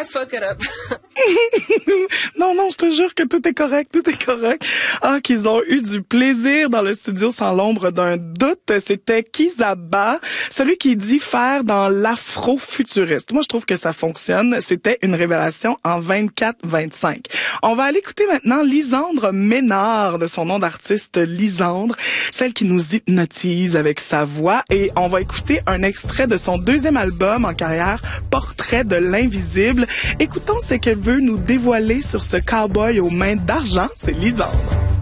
I fuck it up. Non, je te jure que tout est correct. Ah, qu'ils ont eu du plaisir dans le studio sans l'ombre d'un doute. C'était Kizaba, celui qui dit faire dans l'afro-futuriste. Moi, je trouve que ça fonctionne. C'était une révélation en 24-25. On va aller écouter maintenant Lisandre Ménard, de son nom d'artiste Lisandre, celle qui nous hypnotise avec sa voix. Et on va écouter un extrait de son deuxième album en carrière, Portrait de l'invisible. Écoutons ce qu'elle veut nous dévoiler sur ce cowboy aux mains d'argent. C'est Lisandre.